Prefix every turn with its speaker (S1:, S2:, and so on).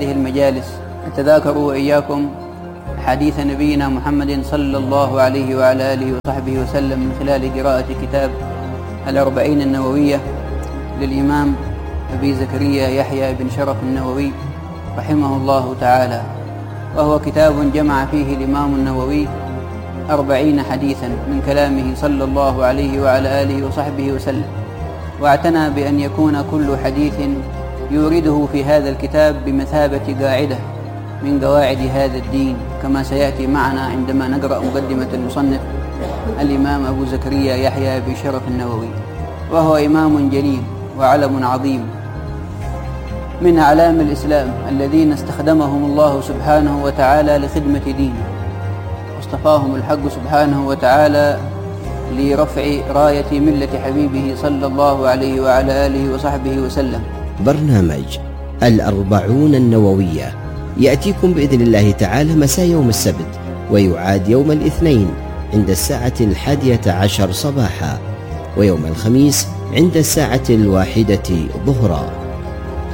S1: هذه المجالس نتذاكر وإياكم حديث نبينا محمد صلى الله عليه وعلى آله وصحبه وسلم من خلال قراءة كتاب الأربعين النووية للإمام أبي زكريا يحيى بن شرف النووي رحمه الله تعالى، وهو كتاب جمع فيه الإمام النووي 40 حديثا من كلامه صلى الله عليه وعلى آله وصحبه وسلم، واعتنى بأن يكون كل حديث يورده في هذا الكتاب بمثابة قاعدة من قواعد هذا الدين، كما سيأتي معنا عندما نقرأ مقدمة المصنف الإمام أبو زكريا يحيى بن شرف النووي. وهو إمام جليل وعلم عظيم من أعلام الإسلام الذين استخدمهم الله سبحانه وتعالى لخدمة دينه، واصطفاهم الحق سبحانه وتعالى لرفع راية ملة حبيبه صلى الله عليه وعلى آله وصحبه وسلم.
S2: برنامج الأربعون النووية يأتيكم بإذن الله تعالى مساء يوم السبت، ويعاد يوم الاثنين عند 11:10 صباحا، ويوم الخميس عند 1:00 ظهرا.